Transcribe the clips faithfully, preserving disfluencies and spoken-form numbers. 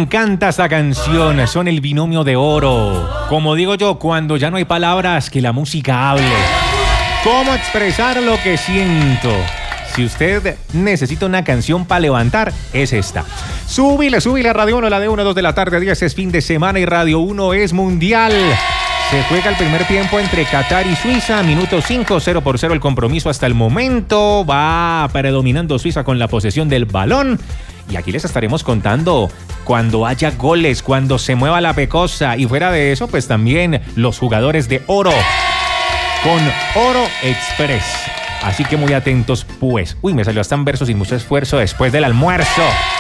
encanta esta canción, son el binomio de oro. Como digo yo, cuando ya no hay palabras, que la música hable. ¿Cómo expresar lo que siento? Si usted necesita una canción para levantar, es esta. Súbile, súbile a Radio uno, la de una a dos de la tarde, diez es fin de semana y Radio uno es mundial. Se juega el primer tiempo entre Qatar y Suiza, minuto cinco, cero por cero el compromiso hasta el momento. Va predominando Suiza con la posesión del balón. Y aquí les estaremos contando cuando haya goles, cuando se mueva la pecosa. Y fuera de eso, pues también los jugadores de oro con Oro Express. Así que muy atentos, pues. Uy, me salió hasta un verso sin mucho esfuerzo después del almuerzo.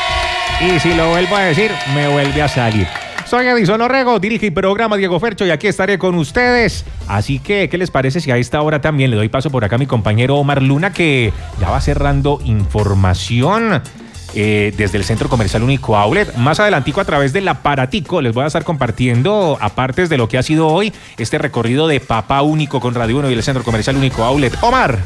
Y si lo vuelvo a decir, me vuelve a salir. Soy Edison Orrego, dirige y programa Diego Fercho y aquí estaré con ustedes. Así que, ¿qué les parece si a esta hora también le doy paso por acá a mi compañero Omar Luna, que ya va cerrando información eh, desde el Centro Comercial Único Outlet? Más adelantico, a través del aparatico, les voy a estar compartiendo, aparte de lo que ha sido hoy, este recorrido de Papá Único con Radio uno y el Centro Comercial Único Outlet. Omar.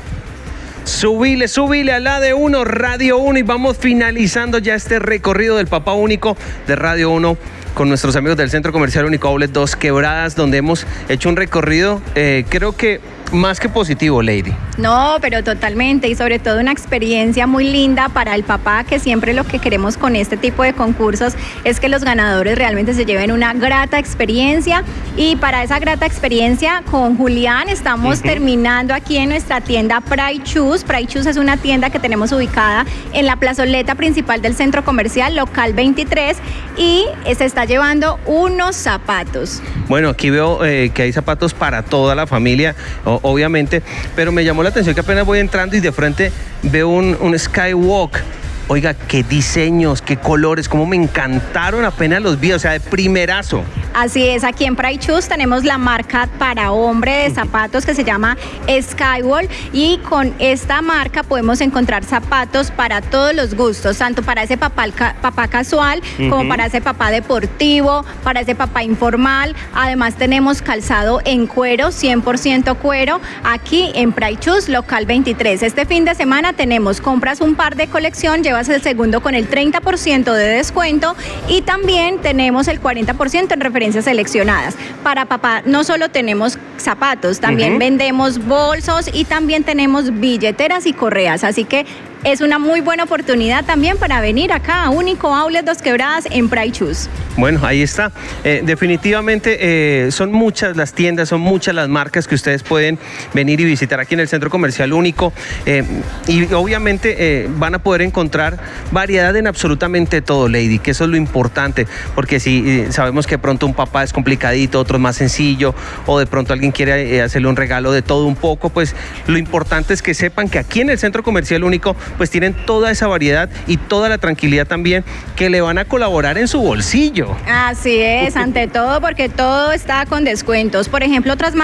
Subile, subile a la de uno, Radio uno, y vamos finalizando ya este recorrido del Papá Único de Radio uno con nuestros amigos del Centro Comercial Único Outlet Dos Quebradas, donde hemos hecho un recorrido, eh, creo que más que positivo, Lady. No, pero totalmente, y sobre todo una experiencia muy linda para el papá, que siempre lo que queremos con este tipo de concursos es que los ganadores realmente se lleven una grata experiencia, y para esa grata experiencia con Julián estamos uh-huh. terminando aquí en nuestra tienda Pride Shoes. Pride Shoes es una tienda que tenemos ubicada en la plazoleta principal del centro comercial, local veintitrés, y se está llevando unos zapatos. Bueno, aquí veo eh, que hay zapatos para toda la familia, o, obviamente, pero me llamó la atención que apenas voy entrando y de frente veo un, un Skywalk. Oiga, qué diseños, qué colores, cómo me encantaron apenas los vi, o sea, de primerazo. Así es, aquí en Pride Shoes tenemos la marca para hombre de zapatos que se llama Skywalk, y con esta marca podemos encontrar zapatos para todos los gustos, tanto para ese papá, papá casual uh-huh. como para ese papá deportivo, para ese papá informal. Además tenemos calzado en cuero, cien por ciento cuero, aquí en Pride Shoes, local veintitrés. Este fin de semana tenemos, compras un par de colección, llevas el segundo con el treinta por ciento de descuento, y también tenemos el cuarenta por ciento en referencias seleccionadas. Para papá no solo tenemos zapatos, también uh-huh. vendemos bolsos y también tenemos billeteras y correas, así que es una muy buena oportunidad también para venir acá a Único Outlet Dos Quebradas en Pride Shoes. Bueno, ahí está. Eh, definitivamente eh, son muchas las tiendas, son muchas las marcas que ustedes pueden venir y visitar aquí en el Centro Comercial Único, eh, y obviamente eh, van a poder encontrar variedad en absolutamente todo, Lady, que eso es lo importante, porque si eh, sabemos que de pronto un papá es complicadito, otro es más sencillo, o de pronto alguien quiere eh, hacerle un regalo de todo un poco, pues lo importante es que sepan que aquí en el Centro Comercial Único pues tienen toda esa variedad y toda la tranquilidad también, que le van a colaborar en su bolsillo. Así es, ante todo, porque todo está con descuentos. Por ejemplo, otras